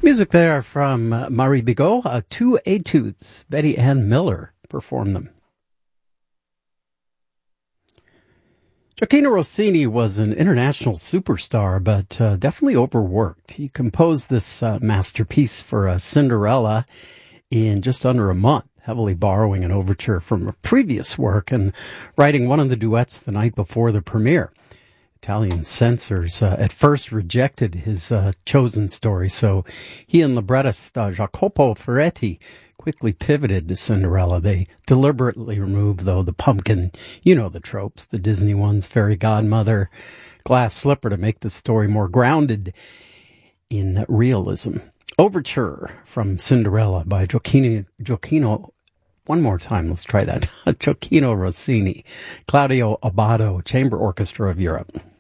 Music there from Marie Bigot, two etudes. Betty Ann Miller performed them. Gioacchino Rossini was an international superstar, but definitely overworked. He composed this masterpiece for Cinderella in just under a month, heavily borrowing an overture from a previous work and writing one of the duets the night before the premiere. Italian censors at first rejected his chosen story, so he and librettist Jacopo Ferretti quickly pivoted to Cinderella. They deliberately removed, though, the pumpkin, you know the tropes, the Disney ones, fairy godmother, glass slipper, to make the story more grounded in realism. Overture from Cinderella by Gioacchino, one more time, let's try that, Gioacchino Rossini, Claudio Abbado, Chamber Orchestra of Europe.